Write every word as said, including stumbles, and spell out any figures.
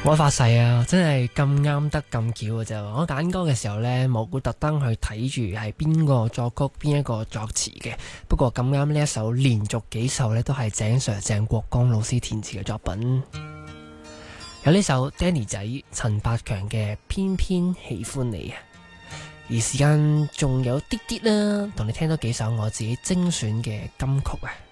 我發誓啊，真係咁啱得咁巧嘅啫。我揀歌嘅時候呢，冇會特登去睇住係邊個作曲、邊一個作詞嘅。不過咁啱呢一首連續幾首呢，都係鄭 Sir 鄭國江老師填詞嘅作品。有呢首 Danny 仔陳百強嘅《偏偏喜歡你》啊。而時間仲有啲啲啦，同你聽多幾首我自己精選嘅金曲啊。